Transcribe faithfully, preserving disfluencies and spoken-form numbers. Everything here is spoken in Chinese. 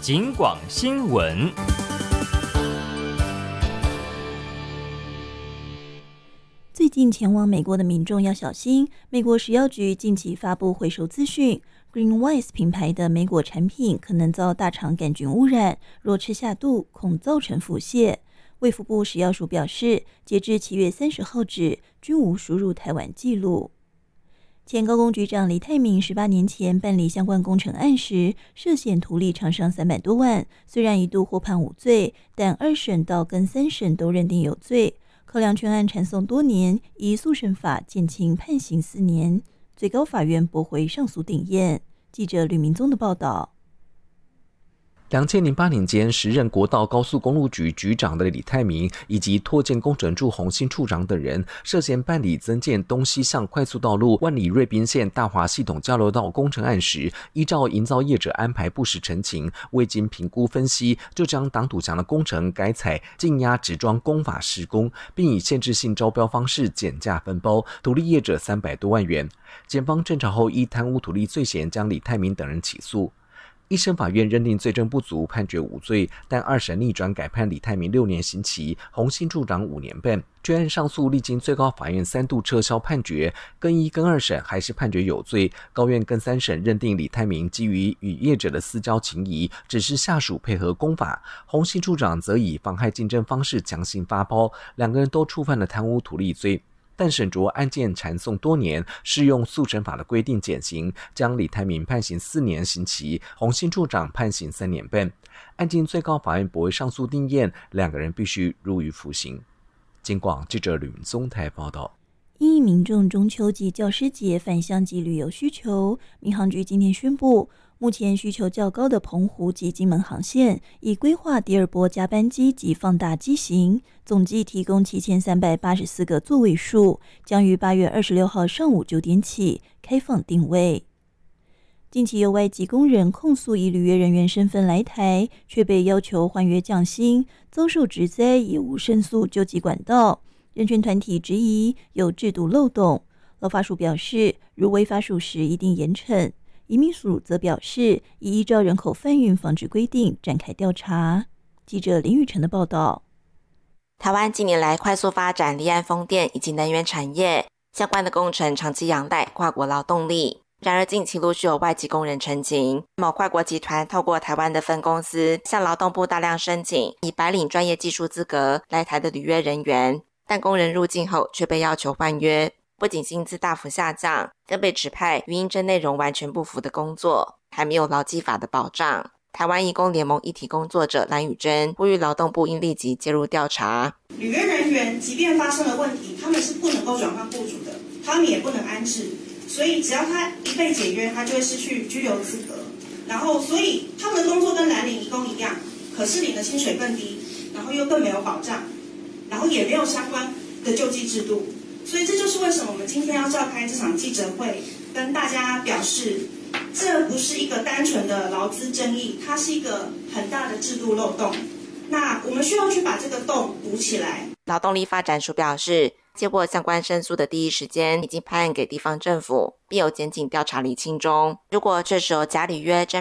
警广新闻。 最近前往美国的民众要小心，美国食药局近期发布回收资讯， Greenwise 品牌的莓果产品可能遭大肠杆菌污染，若吃下肚恐造成腹泻。卫福部食药署表示，截至七月三十号止，均无输入台湾记录。前高工局长李泰明十八年前办理相关工程案时，涉嫌图利厂商三百多万，虽然一度获判无罪，但二审到跟三审都认定有罪。考量全案缠讼多年，依诉审法减轻判刑四年，最高法院驳回上诉定验。记者吕明宗的报道。 两千零八年间，时任国道高速公路局局长的李泰明以及拓建工程处洪兴处长等人，涉嫌办理增建东西向快速道路万里瑞滨线大华系统交流道工程案时，依照营造业者安排不实陈情，未经评估分析，就将挡土墙的工程改采静压直装工法施工，并以限制性招标方式减价分包，图利业者三百多万元。检方侦查后，依贪污图利罪嫌将李泰明等人起诉。一审法院认定罪证不足，判决无罪，但二审逆转改判李泰明六年刑期，洪兴处长五年半。全案上诉历经最高法院三度撤销判决，更一更二审还是判决有罪，高院更三审认定李泰明基于与业者的私交情谊，指示下属配合工法，洪兴处长则以妨害竞争方式强行发包，两个人都触犯了贪污图利罪。但审酌案件缠讼多年，适用诉审法的规定减刑，将李泰明判刑四年刑期，洪兴处长判刑三年半。案经最高法院驳回上诉定验，两个人必须入狱服刑。警广记者吕明宗台报道。 因应民众中秋及教师节返乡及旅游需求，民航局今天宣布，目前需求较高的澎湖及金门航线，已规划第二波加班机及放大机型，总计提供七千三百八十四个座位数，将于八月二十六号上午九点起开放定位。近期有外籍工人控诉以履约人员身份来台，却被要求换约降薪，遭受职灾，也无申诉救济管道。人权团体质疑有制度漏洞，劳发署表示，如违法属实，一定严惩。移民署则表示，已依照人口贩运防治规定展开调查。记者林宇晨的报道。 台湾近年来快速发展离岸风电以及能源产业，相关的工程长期仰赖跨国劳动力。然而近期陆续有外籍工人陈情，某跨国集团透过台湾的分公司向劳动部大量申请以白领专业技术资格来台的履约人员，但工人入境后却被要求换约，不仅薪资大幅下降，更被指派与应征内容完全不符的工作，还没有劳基法的保障。台湾移工联盟一体工作者蓝宇珍呼吁劳动部应立即介入调查。 履约人员即便发生了问题，他们是不能够转换雇主的，他们也不能安置，所以只要他一被解约，他就会失去居留资格。然后所以他们的工作跟蓝领移工一样，可是领的薪水更低，然后又更没有保障，然后也没有相关的救济制度。所以这就是为什么我们今天要召开这场记者会，跟大家表示，这不是一个单纯的劳资争议，它是一个很大的制度漏洞。那我们需要去把这个洞补起来。 劳动力发展署表示，接获相关申诉的第一时间已经拍案给地方政府，并有检警调查厘清中。如果这时候假履约真